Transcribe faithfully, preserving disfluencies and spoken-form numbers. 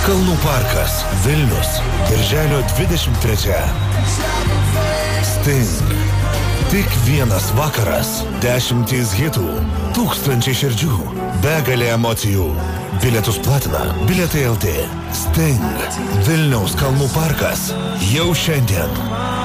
Kalnų parkas, Vilnius, birželio dvidešimt trečią. Sting. Tik vienas vakaras, dešimtys hitų, tūkstančiai širdžių, begalė emocijų. Bilietus platina Bilietai L T. Sting. Vilniaus Kalnų parkas. Jau šiandien.